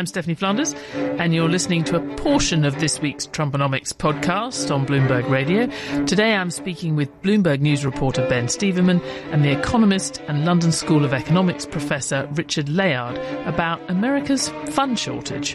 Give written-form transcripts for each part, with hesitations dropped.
I'm Stephanie Flanders, and you're listening to a portion of this week's Trumponomics podcast on Bloomberg Radio. Today I'm speaking with Bloomberg News reporter Ben Steverman and the economist and London School of Economics professor Richard Layard about America's fund shortage.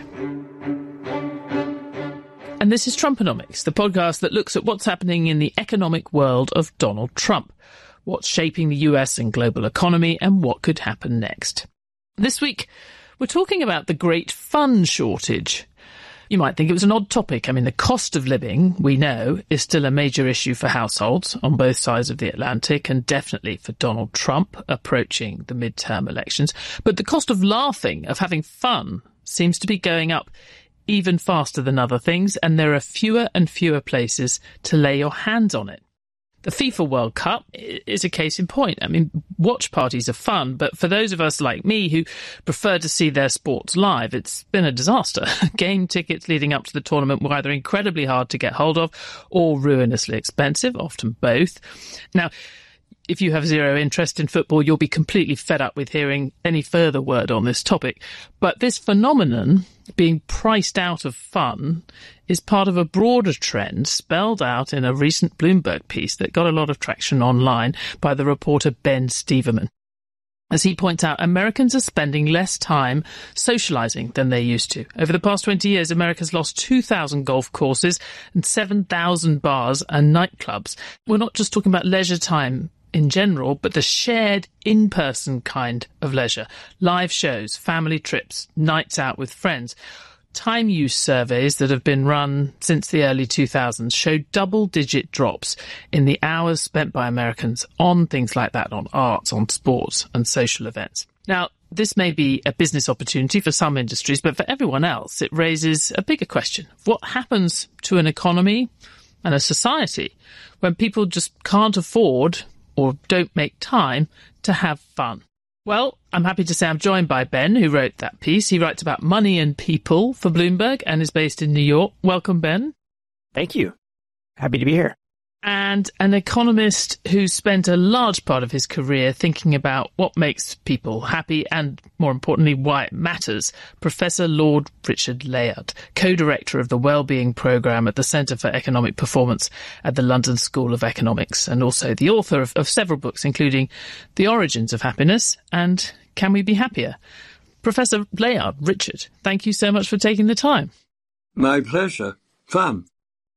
And this is Trumponomics, the podcast that looks at what's happening in the economic world of Donald Trump, what's shaping the US and global economy, and what could happen next. This week, we're talking about the great fund shortage. You might think it was an odd topic. I mean, the cost of living, we know, is still a major issue for households on both sides of the Atlantic, and definitely for Donald Trump approaching the midterm elections. But the cost of laughing, of having fun, seems to be going up even faster than other things, and there are fewer and fewer places to lay your hands on it. The FIFA World Cup is a case in point. I mean, watch parties are fun, but for those of us like me who prefer to see their sports live, it's been a disaster. Game tickets leading up to the tournament were either incredibly hard to get hold of or ruinously expensive, often both. Now, if you have zero interest in football, you'll be completely fed up with hearing any further word on this topic. But this phenomenon, being priced out of fun, is part of a broader trend spelled out in a recent Bloomberg piece that got a lot of traction online by the reporter Ben Steverman. As he points out, Americans are spending less time socialising than they used to. Over the past 20 years, America's lost 2,000 golf courses and 7,000 bars and nightclubs. We're not just talking about leisure time in general, but the shared in-person kind of leisure. Live shows, family trips, nights out with friends. Time use surveys that have been run since the early 2000s show double-digit drops in the hours spent by Americans on things like that, on arts, on sports and social events. Now, this may be a business opportunity for some industries, but for everyone else, it raises a bigger question. What happens to an economy and a society when people just can't afford or don't make time to have fun? Well, I'm happy to say I'm joined by Ben, who wrote that piece. He writes about money and people for Bloomberg and is based in New York. Welcome, Ben. Thank you. Happy to be here. And an economist who spent a large part of his career thinking about what makes people happy and, more importantly, why it matters. Professor Lord Richard Layard, co-director of the Wellbeing Programme at the Centre for Economic Performance at the London School of Economics, and also the author of several books, including The Origins of Happiness and Can We Be Happier? Professor Layard, Richard, thank you so much for taking the time. My pleasure. Fun.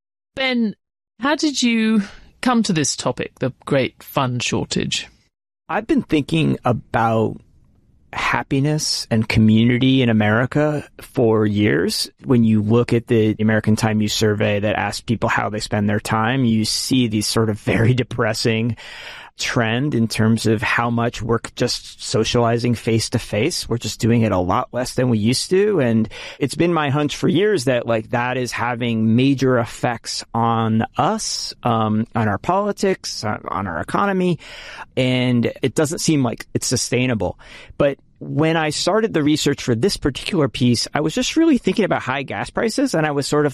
Ben, how did you come to this topic, the great fund shortage? I've been thinking about happiness and community in America for years. When you look at the American Time Use survey that asks people how they spend their time, you see these sort of very depressing trend in terms of how much we're just socializing face to face. We're just doing it a lot less than we used to. And it's been my hunch for years that that is having major effects on us, on our politics, on our economy. And it doesn't seem like it's sustainable. But when I started the research for this particular piece, I was just really thinking about high gas prices. And I was sort of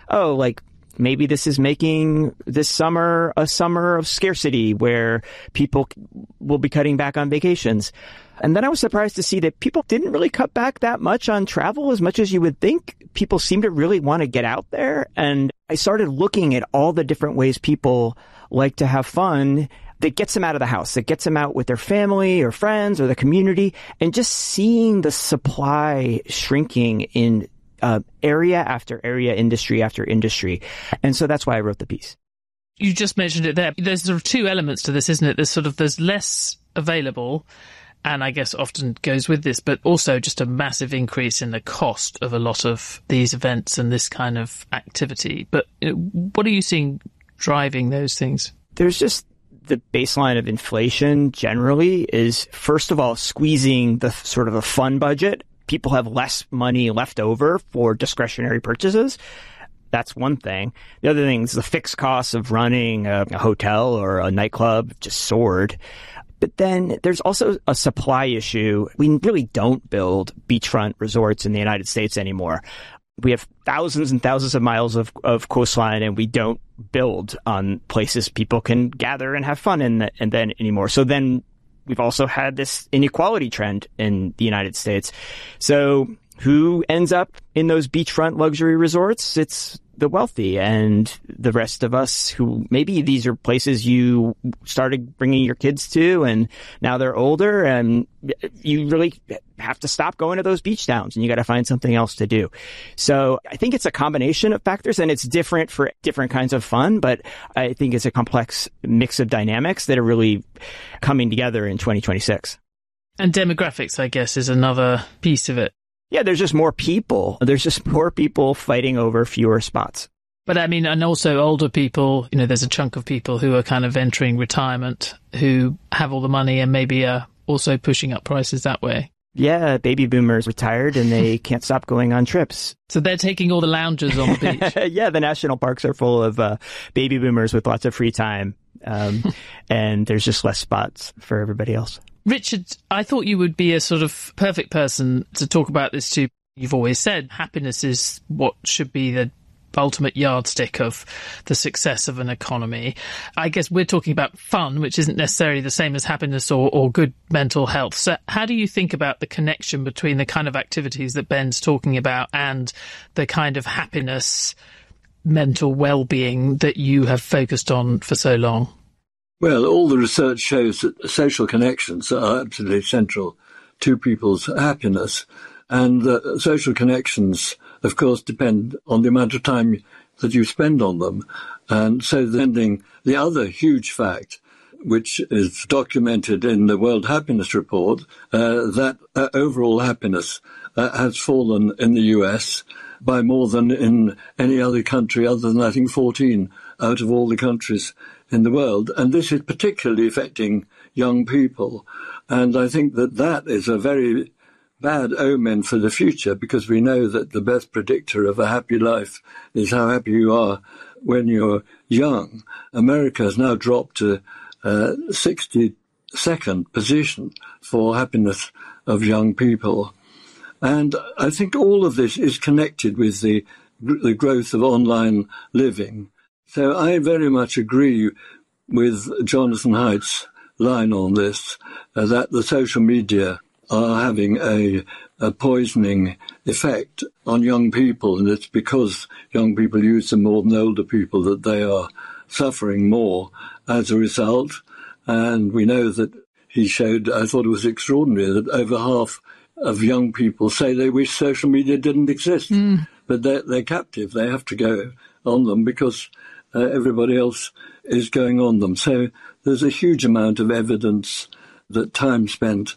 maybe this is making this summer a summer of scarcity where people will be cutting back on vacations. And then I was surprised to see that people didn't really cut back that much on travel as much as you would think. People seem to really want to get out there. And I started looking at all the different ways people like to have fun that gets them out of the house, that gets them out with their family or friends or the community, and just seeing the supply shrinking in area after area, industry after industry. And so that's why I wrote the piece. You just mentioned it there. There's sort of two elements to this, isn't it? There's less available, and I guess often goes with this, but also just a massive increase in the cost of a lot of these events and this kind of activity. But what are you seeing driving those things? There's just the baseline of inflation generally is, first of all, squeezing the sort of a fun budget. People have less money left over for discretionary purchases. That's one thing. The other thing is the fixed costs of running a hotel or a nightclub just soared. But then there's also a supply issue. We really don't build beachfront resorts in the United States anymore. We have thousands and thousands of miles of coastline, and we don't build on places people can gather and have fun in and then anymore. So then we've also had this inequality trend in the United States. So who ends up in those beachfront luxury resorts? It's the wealthy, and the rest of us who maybe these are places you started bringing your kids to and now they're older and you really have to stop going to those beach towns and you got to find something else to do. So I think it's a combination of factors, and it's different for different kinds of fun, but I think it's a complex mix of dynamics that are really coming together in 2026. And demographics, I guess, is another piece of it. Yeah, there's just more people. There's just more people fighting over fewer spots. But I mean, and also older people, there's a chunk of people who are kind of entering retirement who have all the money and maybe are also pushing up prices that way. Yeah, baby boomers retired and they can't stop going on trips. So they're taking all the loungers on the beach. Yeah, the national parks are full of baby boomers with lots of free time. And there's just less spots for everybody else. Richard, I thought you would be a sort of perfect person to talk about this too. You've always said happiness is what should be the ultimate yardstick of the success of an economy. I guess we're talking about fun, which isn't necessarily the same as happiness or good mental health. So how do you think about the connection between the kind of activities that Ben's talking about and the kind of happiness, mental well-being that you have focused on for so long? Well, all the research shows that social connections are absolutely central to people's happiness. And social connections, of course, depend on the amount of time that you spend on them. And so then the other huge fact, which is documented in the World Happiness Report, that overall happiness has fallen in the US by more than in any other country other than, I think, 14 out of all the countries in the world. And this is particularly affecting young people. And I think that is a very bad omen for the future, because we know that the best predictor of a happy life is how happy you are when you're young. America has now dropped to 62nd position for happiness of young people. And I think all of this is connected with the growth of online living. So I very much agree with Jonathan Haidt's line on this, that the social media are having a poisoning effect on young people, and it's because young people use them more than older people that they are suffering more as a result. And we know that he showed, I thought it was extraordinary, that over half of young people say they wish social media didn't exist, but they're captive. They have to go on them because everybody else is going on them. So there's a huge amount of evidence that time spent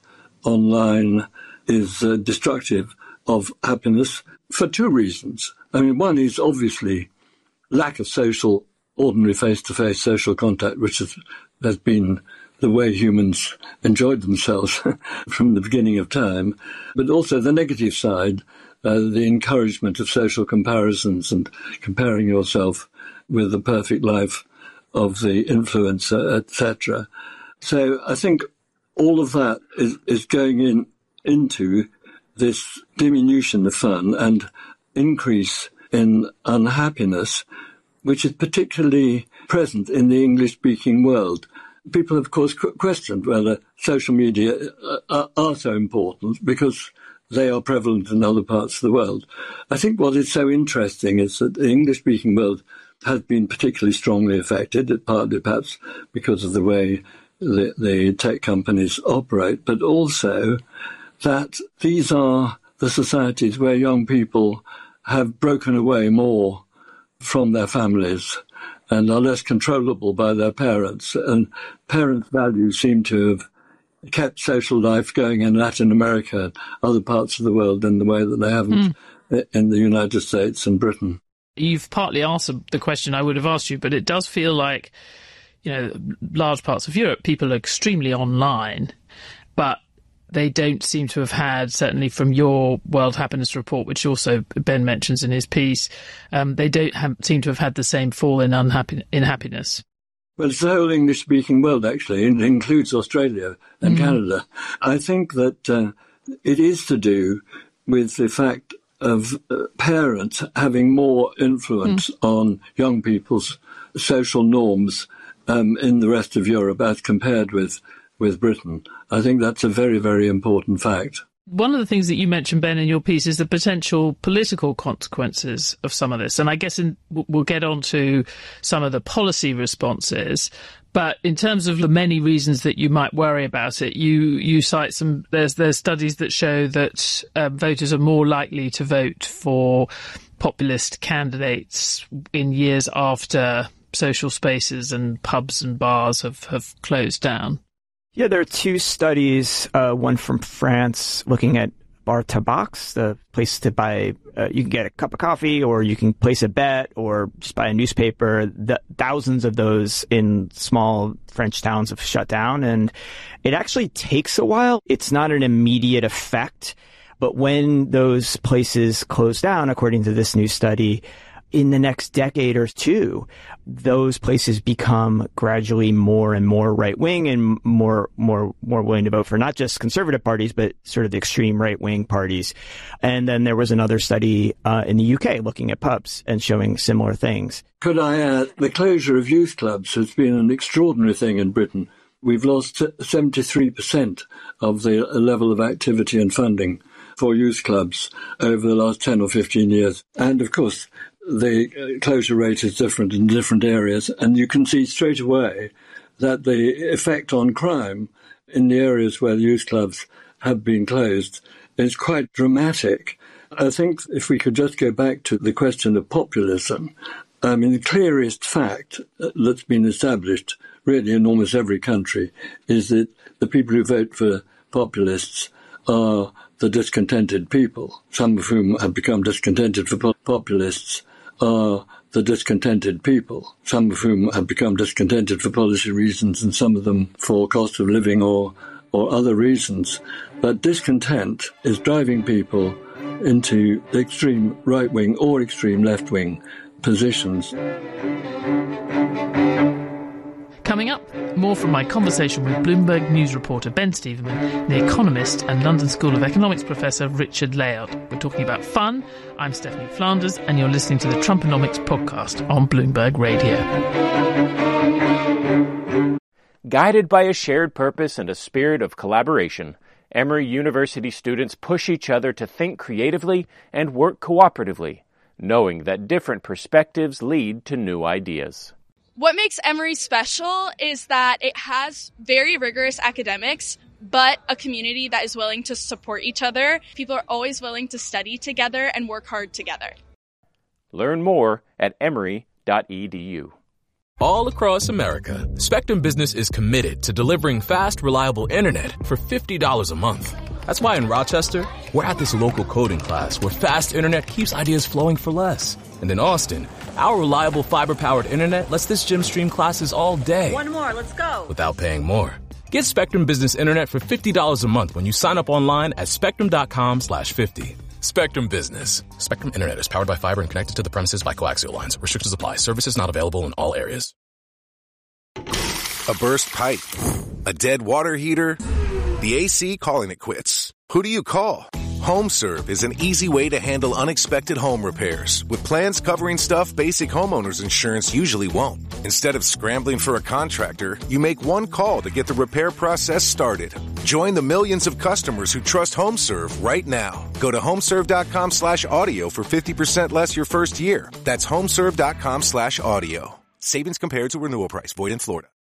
online is destructive of happiness for two reasons. I mean, one is obviously lack of ordinary face-to-face social contact, which has been the way humans enjoyed themselves from the beginning of time, but also the negative side, the encouragement of social comparisons and comparing yourself with the perfect life of the influencer, etc. So I think all of that is going into this diminution of fun and increase in unhappiness, which is particularly present in the English-speaking world. People, of course, questioned whether social media are so important because they are prevalent in other parts of the world. I think what is so interesting is that the English-speaking world has been particularly strongly affected, partly perhaps because of the way the tech companies operate, but also that these are the societies where young people have broken away more from their families and are less controllable by their parents. And parents' values seem to have kept social life going in Latin America and other parts of the world in the way that they haven't in the United States and Britain. You've partly answered the question I would have asked you, but it does feel like, large parts of Europe, people are extremely online, but they don't seem to have had, certainly from your World Happiness Report, which also Ben mentions in his piece, they don't seem to have had the same fall in happiness. Well, it's the whole English-speaking world, actually. It includes Australia and Canada. I think that it is to do with the fact of parents having more influence on young people's social norms in the rest of Europe as compared with Britain. I think that's a very, very important fact. One of the things that you mentioned, Ben, in your piece is the potential political consequences of some of this. And I guess we'll get on to some of the policy responses. But in terms of the many reasons that you might worry about it, you cite there's studies that show that voters are more likely to vote for populist candidates in years after social spaces and pubs and bars have closed down. Yeah, there are two studies, one from France looking at bar tabacs, the place to buy, you can get a cup of coffee or you can place a bet or just buy a newspaper. Thousands of those in small French towns have shut down, and it actually takes a while. It's not an immediate effect, but when those places close down, according to this new study, in the next decade or two, those places become gradually more and more right-wing and more willing to vote for not just conservative parties, but sort of the extreme right-wing parties. And then there was another study in the UK looking at pubs and showing similar things. Could I add, the closure of youth clubs has been an extraordinary thing in Britain. We've lost 73% of the level of activity and funding for youth clubs over the last 10 or 15 years. And of course, the closure rate is different in different areas, and you can see straight away that the effect on crime in the areas where the youth clubs have been closed is quite dramatic. I think if we could just go back to the question of populism, I mean, the clearest fact that's been established really in almost every country is that the people who vote for populists are the discontented people, some of whom have become discontented for populists, are the discontented people, some of whom have become discontented for policy reasons and some of them for cost of living or other reasons. But discontent is driving people into extreme right-wing or extreme left-wing positions. Coming up, more from my conversation with Bloomberg News reporter Ben Steverman, The Economist and London School of Economics professor Richard Layard. We're talking about fun. I'm Stephanie Flanders, and you're listening to the Trumponomics podcast on Bloomberg Radio. Guided by a shared purpose and a spirit of collaboration, Emory University students push each other to think creatively and work cooperatively, knowing that different perspectives lead to new ideas. What makes Emory special is that it has very rigorous academics, but a community that is willing to support each other. People are always willing to study together and work hard together. Learn more at emory.edu. All across America, Spectrum Business is committed to delivering fast, reliable internet for $50 a month. That's why in Rochester, we're at this local coding class where fast internet keeps ideas flowing for less. And in Austin, our reliable fiber-powered internet lets this gym stream classes all day. One more, let's go. Without paying more. Get Spectrum Business Internet for $50 a month when you sign up online at spectrum.com/50. Spectrum Business. Spectrum Internet is powered by fiber and connected to the premises by coaxial lines. Restrictions apply. Services not available in all areas. A burst pipe. A dead water heater. The AC calling it quits. Who do you call? HomeServe is an easy way to handle unexpected home repairs with plans covering stuff basic homeowners insurance usually won't. Instead of scrambling for a contractor, you make one call to get the repair process started. Join the millions of customers who trust HomeServe right now. Go to homeserve.com/audio for 50% less your first year. That's homeserve.com/audio. Savings compared to renewal price. Void in Florida.